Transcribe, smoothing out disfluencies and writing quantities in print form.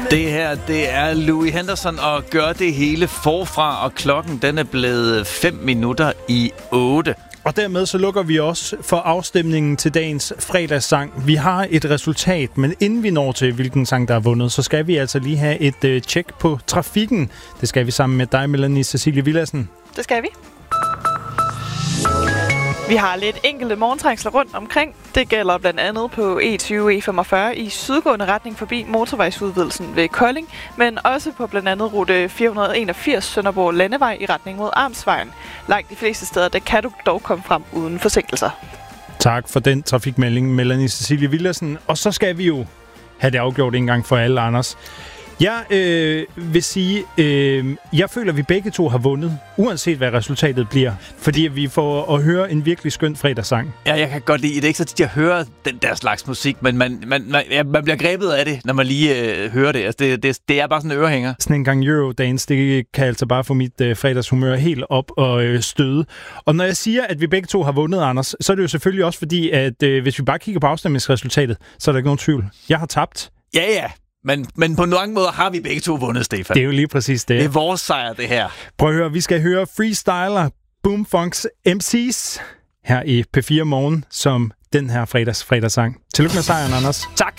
Det her, det er Louis Henderson og gør det hele forfra, og klokken den er blevet 7:55. Og dermed så lukker vi også for afstemningen til dagens fredagssang. Vi har et resultat, men inden vi når til, hvilken sang der er vundet, så skal vi altså lige have et tjek på trafikken. Det skal vi sammen med dig, Melanie Cecilie Villadsen. Det skal vi. Vi har lidt enkelte morgentrængsler rundt omkring. Det gælder blandt andet på E20 E45 i sydgående retning forbi motorvejsudvidelsen ved Kolding, men også på blandt andet rute 481 Sønderborg Landevej i retning mod Amtsvejen. Langt de fleste steder, der kan du dog komme frem uden forsinkelser. Tak for den trafikmelding, Melanie Cecilie Villadsen. Og så skal vi jo have det afgjort en gang for alle, Anders. Jeg vil sige, jeg føler, at vi begge to har vundet, uanset hvad resultatet bliver. Fordi vi får at høre en virkelig skøn fredagssang. Ja, jeg kan godt lide det. Det er ikke så tit, jeg hører den der slags musik, men man bliver grebet af det, når man lige hører det. Altså, det er bare sådan en ørehænger. Sådan en gang Eurodance, det kan altså bare få mit fredagshumør helt op og støde. Og når jeg siger, at vi begge to har vundet, Anders, så er det jo selvfølgelig også fordi, at hvis vi bare kigger på afstemningsresultatet, så er der ikke nogen tvivl. Jeg har tabt. Ja. Men på nogle måder har vi begge to vundet, Stefan. Det er jo lige præcis det. Det er vores sejr, det her. Prøv at høre, vi skal høre Freestyler Boomfunks MC's her i P4 Morgen som den her fredagssang. Tillykke med sejren, Anders. Tak.